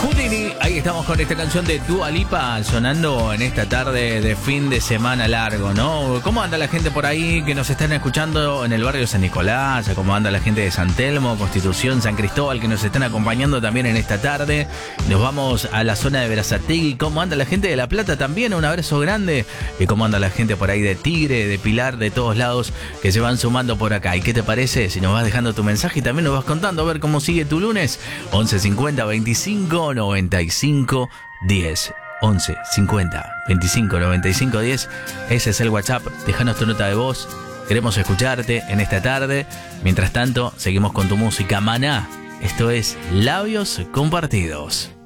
Houdini, ahí estamos con esta canción de Dua Lipa sonando en esta tarde de fin de semana largo, ¿no? ¿Cómo anda la gente por ahí que nos están escuchando en el barrio San Nicolás? ¿Cómo anda la gente de San Telmo, Constitución, San Cristóbal que nos están acompañando también en esta tarde? Nos vamos a la zona de Berazategui. ¿Cómo anda la gente de La Plata también? Un abrazo grande. ¿Y cómo anda la gente por ahí de Tigre, de Pilar, de todos lados que se van sumando por acá? ¿Y qué te parece si nos vas dejando tu mensaje y también nos vas contando a ver cómo sigue tu lunes? 11 50 25 95 10. 11 50 25 95 10. Ese es el WhatsApp. Déjanos tu nota de voz. Queremos escucharte en esta tarde. Mientras tanto, seguimos con tu música. Maná. Esto es Labios Compartidos.